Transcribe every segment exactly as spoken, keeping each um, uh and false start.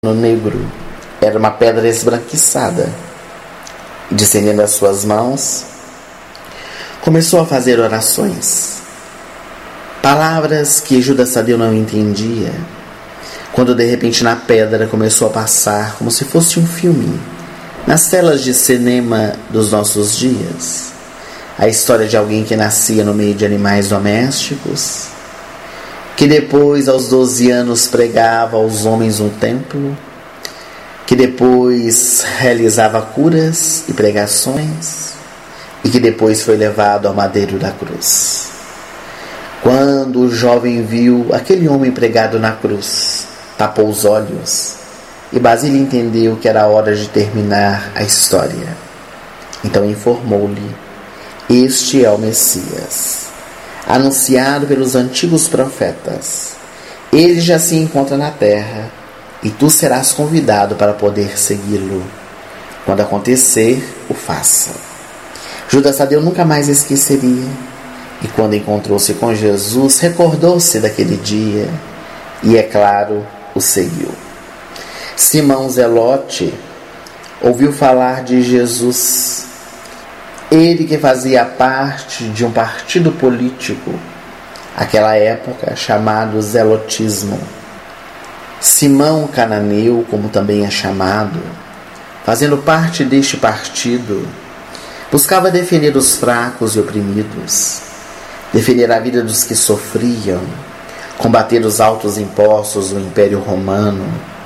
no negro. Era uma pedra esbranquiçada. E, descendendo as suas mãos, começou a fazer orações. Palavras que Judas Tadeu não entendia. Quando de repente na pedra começou a passar como se fosse um filme, nas telas de cinema dos nossos dias, a história de alguém que nascia no meio de animais domésticos, que depois aos doze anos pregava aos homens no templo, que depois realizava curas e pregações, e que depois foi levado ao madeiro da cruz. Quando o jovem viu aquele homem pregado na cruz, tapou os olhos, e Basílio entendeu que era a hora de terminar a história. Então informou-lhe: este é o Messias, anunciado pelos antigos profetas. Ele já se encontra na terra, e tu serás convidado para poder segui-lo. Quando acontecer, o faça. Judas Tadeu nunca mais esqueceria, e quando encontrou-se com Jesus, recordou-se daquele dia, e é claro, o seguiu. Simão Zelote ouviu falar de Jesus, ele que fazia parte de um partido político, aquela época chamado Zelotismo. Simão Cananeu, como também é chamado, fazendo parte deste partido, buscava defender os fracos e oprimidos, defender a vida dos que sofriam, combater os altos impostos do Império Romano.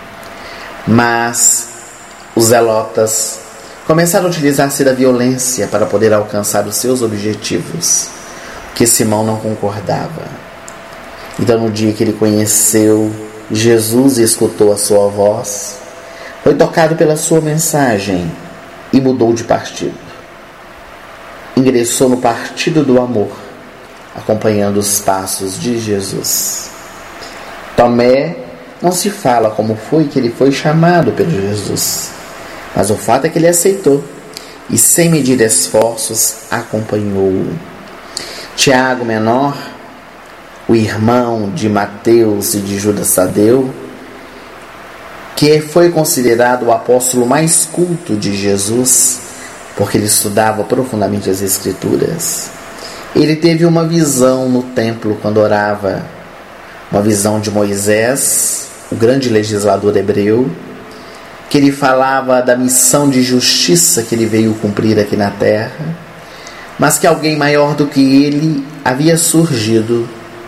Mas os zelotas começaram a utilizar-se da violência para poder alcançar os seus objetivos, que Simão não concordava. Então, no dia que ele conheceu Jesus e escutou a sua voz, foi tocado pela sua mensagem e mudou de partido. Ingressou no partido do amor, acompanhando os passos de Jesus. Tomé, não se fala como foi que ele foi chamado pelo Jesus, mas o fato é que ele aceitou e, sem medir esforços, acompanhou-o. Tiago menor, o irmão de Mateus e de Judas Tadeu, que foi considerado o apóstolo mais culto de Jesus, porque ele estudava profundamente as Escrituras. Ele teve uma visão no templo quando orava, uma visão de Moisés, o grande legislador hebreu, que ele falava da missão de justiça que ele veio cumprir aqui na terra, mas que alguém maior do que ele havia surgido,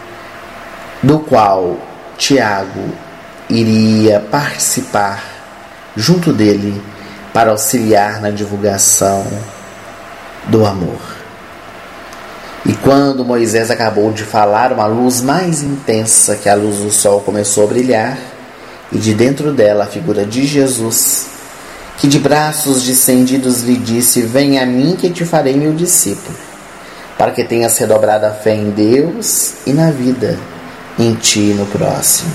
do qual Tiago iria participar junto dele para auxiliar na divulgação do amor. E quando Moisés acabou de falar, uma luz mais intensa que a luz do sol começou a brilhar, e de dentro dela a figura de Jesus, que de braços distendidos lhe disse: vem a mim que te farei meu discípulo, para que tenhas redobrado a fé em Deus e na vida, em ti e no próximo.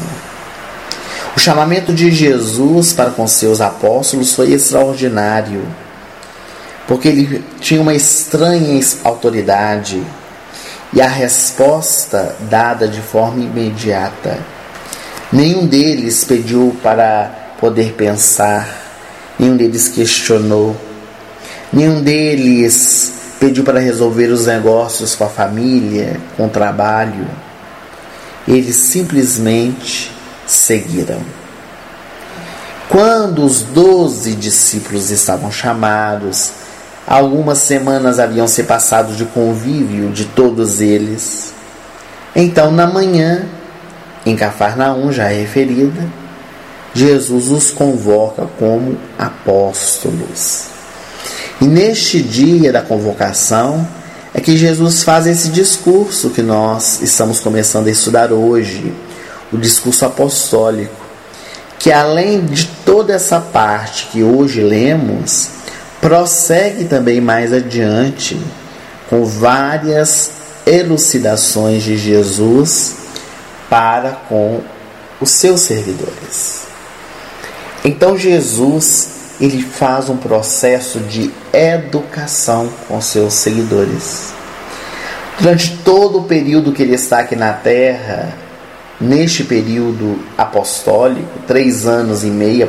O chamamento de Jesus para com seus apóstolos foi extraordinário, porque ele tinha uma estranha autoridade, e a resposta dada de forma imediata. Nenhum deles pediu para poder pensar, nenhum deles questionou, nenhum deles pediu para resolver os negócios com a família, com o trabalho. Eles simplesmente seguiram. Quando os doze discípulos estavam chamados, algumas semanas haviam se passado de convívio de todos eles. Então, na manhã, em Cafarnaum, já referida, Jesus os convoca como apóstolos. E neste dia da convocação é que Jesus faz esse discurso que nós estamos começando a estudar hoje, o discurso apostólico, que além de toda essa parte que hoje lemos, prossegue também mais adiante com várias elucidações de Jesus para com os seus seguidores. Então Jesus, ele faz um processo de educação com seus seguidores. Durante todo o período que ele está aqui na terra, neste período apostólico, três anos e meio